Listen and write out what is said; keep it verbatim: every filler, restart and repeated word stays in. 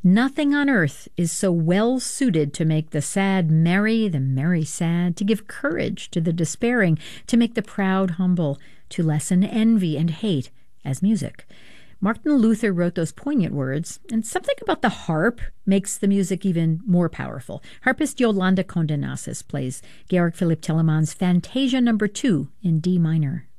Nothing on earth is so well suited to make the sad merry, the merry sad, to give courage to the despairing, to make the proud humble, to lessen envy and hate, as music. Martin Luther wrote those poignant words, and something about the harp makes the music even more powerful. Harpist Yolanda Condenasis plays Georg Philipp Telemann's Fantasia Number Two in D minor.